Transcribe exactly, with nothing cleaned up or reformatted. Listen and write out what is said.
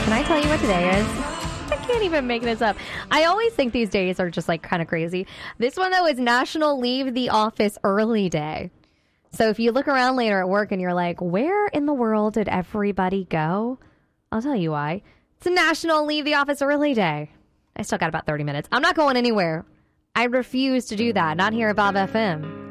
Can I tell you what today is? I can't even make this up. I always think these days are just like kind of crazy. This one, though, is National Leave the Office Early Day. So if you look around later at work and you're like, where in the world did everybody go? I'll tell you why. It's a National Leave the Office Early Day. I still got about thirty minutes. I'm not going anywhere. I refuse to do that. Not here at Bob F M.